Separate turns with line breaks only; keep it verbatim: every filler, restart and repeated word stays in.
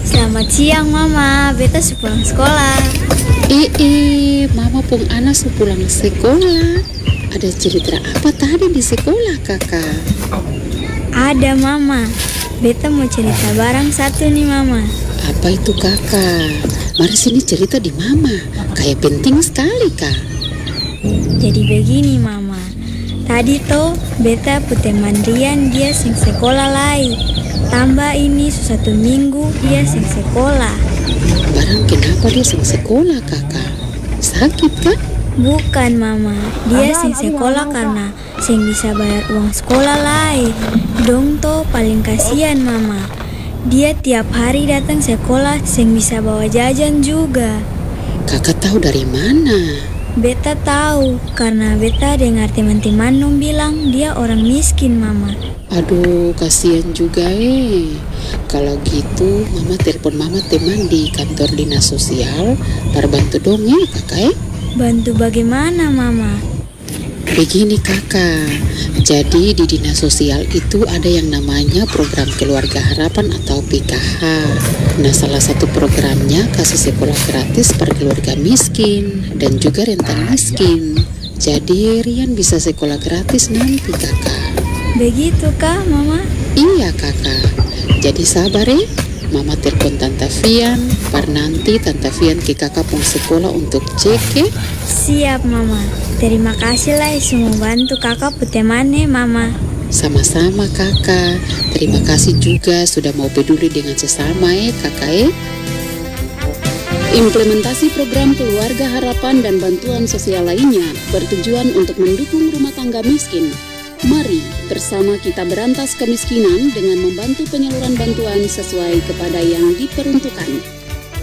Selamat siang Mama, beta sudah pulang sekolah.
Eh, eh, Mama pun anak sudah pulang sekolah. Ada cerita apa tadi di sekolah kakak?
Ada Mama, beta mau cerita barang satu nih Mama.
Apa itu kakak? Mari sini cerita di Mama, kayak penting sekali kak.
Jadi begini Mama, tadi toh beta putih mandrian dia sing sekolah lai. Tambah ini satu minggu dia sing sekolah.
Barang kenapa dia sing sekolah kakak? Sakit kah?
Bukan Mama, dia sing sekolah karena sing bisa bayar uang sekolah lai. Dong toh paling kasihan Mama. Dia tiap hari datang sekolah sing bisa bawa jajan juga.
Kakak tahu dari mana?
Beta tahu karena beta dengar teman-teman dong bilang dia orang miskin Mama.
Aduh, kasihan juga eh. Kalau gitu, Mama telepon Mama teman di kantor dinas sosial, para bantu dong ya kakak eh.
Bantu bagaimana Mama?
Begini kakak, jadi di dinas sosial itu ada yang namanya program keluarga harapan atau P K H. Nah salah satu programnya kasih sekolah gratis per keluarga miskin dan juga rentan miskin. Jadi Rian bisa sekolah gratis nanti kakak.
Begitu kah Mama?
Iya kakak, jadi sabar ya. Mama telepon Tante Fian, par nanti Tante Fian ke kakak pun sekolah untuk cek ya.
Siap Mama. Terima kasih lah semua bantu kakak putemane Mama.
Sama-sama kakak. Terima kasih juga sudah mau peduli dengan sesama ya kakak ya.
Implementasi program keluarga harapan dan bantuan sosial lainnya bertujuan untuk mendukung rumah tangga miskin. Mari bersama kita berantas kemiskinan dengan membantu penyaluran bantuan sesuai kepada yang diperuntukkan.